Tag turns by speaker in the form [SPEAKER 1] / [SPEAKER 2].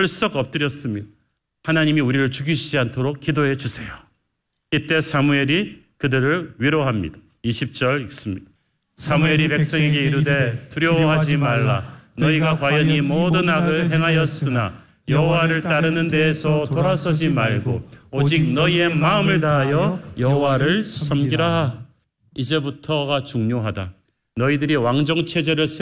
[SPEAKER 1] 털썩 엎드렸습니다. 하나님이 우리를 죽이시지 않도록 기도해 주세요. 이때 사무엘이 그들을 위로합니다. 20절 읽습니다. 사무엘이 백성에게 이르되 두려워하지 말라. 너희가 과연 이 모든 악을 행하였으나 여호와를 따르는 데에서 돌아서지 말고 오직 너희의 마음을 다하여 여호와를 섬기라. 이제부터가 중요하다. 너희들이 왕정 체제를